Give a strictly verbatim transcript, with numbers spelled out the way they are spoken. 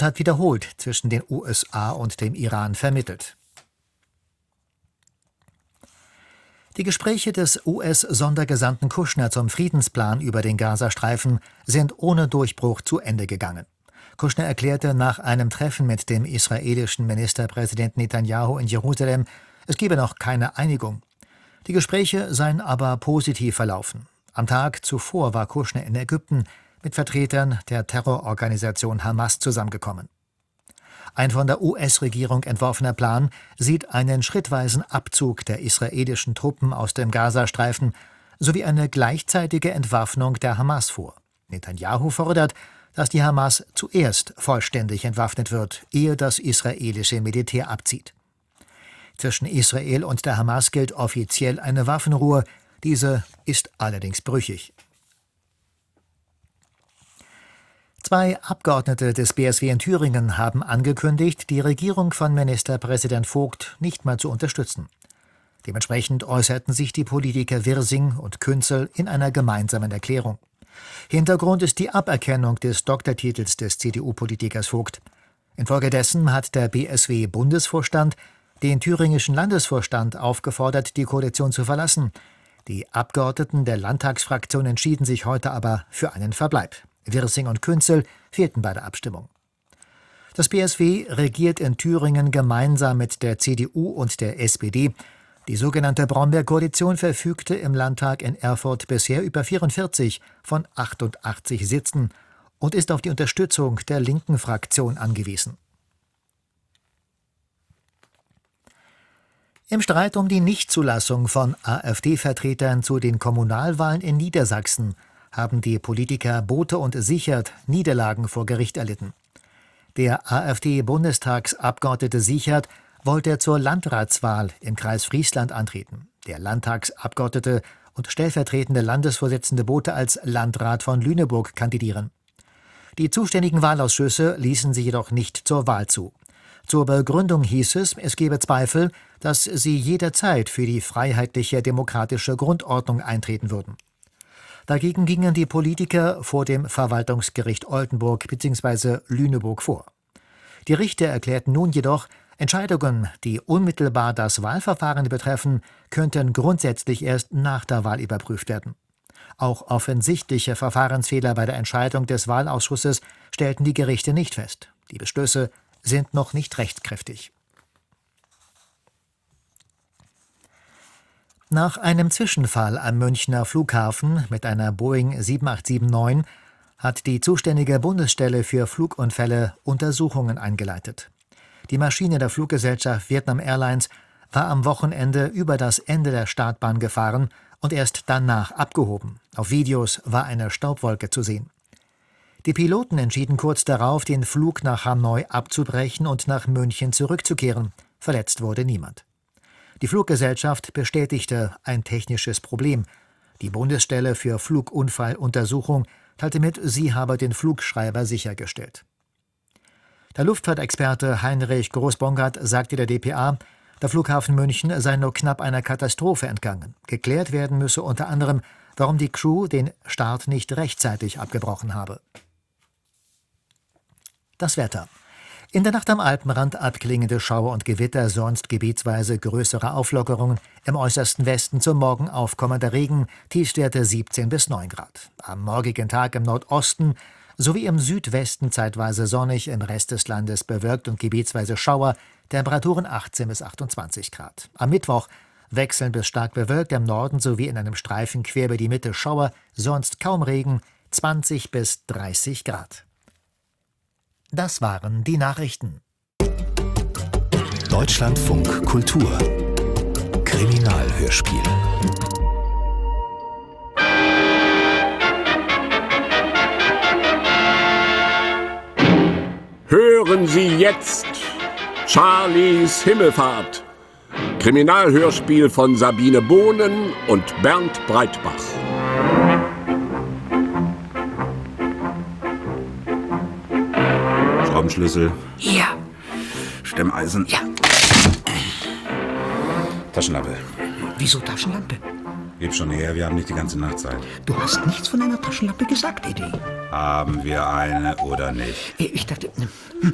hat wiederholt zwischen den U S A und dem Iran vermittelt. Die Gespräche des U S-Sondergesandten Kushner zum Friedensplan über den Gazastreifen sind ohne Durchbruch zu Ende gegangen. Kushner erklärte nach einem Treffen mit dem israelischen Ministerpräsidenten Netanyahu in Jerusalem, es gebe noch keine Einigung. Die Gespräche seien aber positiv verlaufen. Am Tag zuvor war Kushner in Ägypten mit Vertretern der Terrororganisation Hamas zusammengekommen. Ein von der U S-Regierung entworfener Plan sieht einen schrittweisen Abzug der israelischen Truppen aus dem Gazastreifen sowie eine gleichzeitige Entwaffnung der Hamas vor. Netanyahu fordert, dass die Hamas zuerst vollständig entwaffnet wird, ehe das israelische Militär abzieht. Zwischen Israel und der Hamas gilt offiziell eine Waffenruhe, diese ist allerdings brüchig. Zwei Abgeordnete des B S W in Thüringen haben angekündigt, die Regierung von Ministerpräsident Vogt nicht mehr zu unterstützen. Dementsprechend äußerten sich die Politiker Wirsing und Künzel in einer gemeinsamen Erklärung. Hintergrund ist die Aberkennung des Doktortitels des C D U-Politikers Vogt. Infolgedessen hat der B S W-Bundesvorstand den thüringischen Landesvorstand aufgefordert, die Koalition zu verlassen. Die Abgeordneten der Landtagsfraktion entschieden sich heute aber für einen Verbleib. Wirsing und Künzel fehlten bei der Abstimmung. Das B S W regiert in Thüringen gemeinsam mit der C D U und der S P D. Die sogenannte Brombeer-Koalition verfügte im Landtag in Erfurt bisher über vierundvierzig von achtundachtzig Sitzen und ist auf die Unterstützung der linken Fraktion angewiesen. Im Streit um die Nichtzulassung von AfD-Vertretern zu den Kommunalwahlen in Niedersachsen haben die Politiker Bothe und Sichert Niederlagen vor Gericht erlitten. Der AfD-Bundestagsabgeordnete Sichert wollte zur Landratswahl im Kreis Friesland antreten. Der Landtagsabgeordnete und stellvertretende Landesvorsitzende Bothe als Landrat von Lüneburg kandidieren. Die zuständigen Wahlausschüsse ließen sie jedoch nicht zur Wahl zu. Zur Begründung hieß es, es gebe Zweifel, dass sie jederzeit für die freiheitliche demokratische Grundordnung eintreten würden. Dagegen gingen die Politiker vor dem Verwaltungsgericht Oldenburg bzw. Lüneburg vor. Die Richter erklärten nun jedoch, Entscheidungen, die unmittelbar das Wahlverfahren betreffen, könnten grundsätzlich erst nach der Wahl überprüft werden. Auch offensichtliche Verfahrensfehler bei der Entscheidung des Wahlausschusses stellten die Gerichte nicht fest. Die Beschlüsse sind noch nicht rechtskräftig. Nach einem Zwischenfall am Münchner Flughafen mit einer Boeing sieben acht sieben neun hat die zuständige Bundesstelle für Flugunfälle Untersuchungen eingeleitet. Die Maschine der Fluggesellschaft Vietnam Airlines war am Wochenende über das Ende der Startbahn gefahren und erst danach abgehoben. Auf Videos war eine Staubwolke zu sehen. Die Piloten entschieden kurz darauf, den Flug nach Hanoi abzubrechen und nach München zurückzukehren. Verletzt wurde niemand. Die Fluggesellschaft bestätigte ein technisches Problem. Die Bundesstelle für Flugunfalluntersuchung teilte mit, sie habe den Flugschreiber sichergestellt. Der Luftfahrtexperte Heinrich Groß-Bongard sagte der D P A, der Flughafen München sei nur knapp einer Katastrophe entgangen. Geklärt werden müsse unter anderem, warum die Crew den Start nicht rechtzeitig abgebrochen habe. Das Wetter. In der Nacht am Alpenrand abklingende Schauer und Gewitter, sonst gebietsweise größere Auflockerungen. Im äußersten Westen zum Morgen aufkommender Regen, Tiefstwerte siebzehn bis neun Grad. Am morgigen Tag im Nordosten sowie im Südwesten zeitweise sonnig, im Rest des Landes bewölkt und gebietsweise Schauer, Temperaturen achtzehn bis achtundzwanzig Grad. Am Mittwoch wechselnd bis stark bewölkt, im Norden sowie in einem Streifen quer über die Mitte Schauer, sonst kaum Regen, zwanzig bis dreißig Grad. Das waren die Nachrichten. Deutschlandfunk Kultur Kriminalhörspiel. Hören Sie jetzt Charlies Himmelfahrt. Kriminalhörspiel von Sabine Bohnen und Bernd Breitbach. Schraubenschlüssel. Ja. Stemmeisen. Ja. Taschenlampe. Wieso Taschenlampe? Gib schon her, wir haben nicht die ganze Nacht Zeit. Du hast nichts von einer Taschenlampe gesagt, Eddie. Haben wir eine oder nicht? Ich dachte, hm,